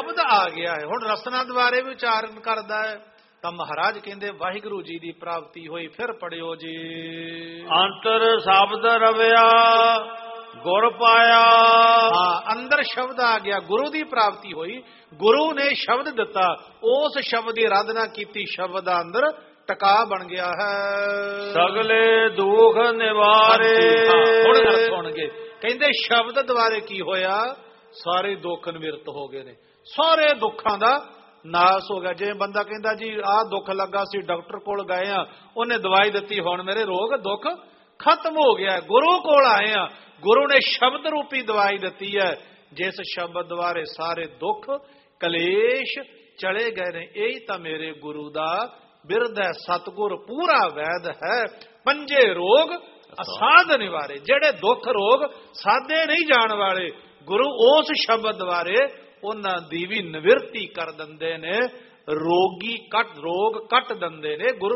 ਸ਼ਬਦ ਆ ਗਿਆ ਹੈ। ਹੁਣ ਰਸਨਾ ਦੁਆਰੇ ਵਿਚਾਰਨ ਕਰਦਾ ਹੈ ਤਾਂ ਮਹਾਰਾਜ ਕਹਿੰਦੇ ਵਾਹਿਗੁਰੂ ਜੀ ਦੀ ਪ੍ਰਾਪਤੀ ਹੋਈ। ਫਿਰ ਪੜਿਓ ਜੀ, ਅੰਤਰ ਸ਼ਬਦ ਰਵਿਆ ਗੁਰ ਪਾਇਆ। ਹਾਂ, ਅੰਦਰ ਸ਼ਬਦ ਆ ਗਿਆ, ਗੁਰੂ ਦੀ ਪ੍ਰਾਪਤੀ ਹੋਈ, ਗੁਰੂ ਨੇ ਸ਼ਬਦ ਦਿੱਤਾ, ਉਸ ਸ਼ਬਦ ਦੀ ਆਰਾਧਨਾ ਕੀਤੀ, ਸ਼ਬਦ ਦਾ ਅੰਦਰ ਟਿਕਾ ਬਣ ਗਿਆ ਹੈ। ਸਗਲੇ ਦੁਖ ਨਿਵਾਰੇ। ਹੁਣ ਗੱਲ ਸੁਣਗੇ, ਕਹਿੰਦੇ ਸ਼ਬਦ ਦੁਆਰੇ ਕੀ ਹੋਇਆ? ਸਾਰੇ ਦੁੱਖ ਨਿਵਰਤ ਹੋ ਗਏ ਨੇ, ਸਾਰੇ ਦੁੱਖਾਂ ਦਾ ਨਾਸ ਹੋ ਗਿਆ। ਜਿਵੇਂ ਬੰਦਾ ਕਹਿੰਦਾ ਜੀ ਆਹ ਦੁੱਖ ਲੱਗਾ ਸੀ, ਡਾਕਟਰ ਕੋਲ ਗਏ ਆ, ਉਹਨੇ ਦਵਾਈ ਦਿੱਤੀ, ਹੁਣ ਮੇਰੇ ਰੋਗ ਦੁੱਖ ਖਤਮ ਹੋ ਗਿਆ। ਗੁਰੂ ਕੋਲ ਆਏ ਆ, ਗੁਰੂ ਨੇ ਸ਼ਬਦ ਰੂਪੀ ਦਵਾਈ ਦਿੱਤੀ ਹੈ, ਜਿਸ ਸ਼ਬਦ ਦੁਆਰੇ ਸਾਰੇ ਦੁੱਖ ਕਲੇਸ਼ ਚਲੇ ਗਏ ਨੇ। ਇਹੀ ਤਾਂ ਮੇਰੇ ਗੁਰੂ ਦਾ ਬਿਰਧ ਹੈ। ਸਤਿਗੁਰ ਪੂਰਾ ਵੈਦ ਹੈ, ਪੰਜੇ ਰੋਗ ਅਸਾਧ ਨਿਵਾਰੇ। ਜਿਹੜੇ ਦੁੱਖ ਰੋਗ ਸਾਧੇ ਨਹੀਂ ਜਾਣ ਵਾਲੇ, ਗੁਰੂ ਉਸ ਸ਼ਬਦ ਦੁਆਰੇ ਉਹਨਾਂ ਦੀ ਵੀ ਨਿਵਰਤੀ ਕਰ ਦਿੰਦੇ ਨੇ, ਰੋਗ ਕੱਟ ਦਿੰਦੇ ਨੇ। ਗੁਰੂ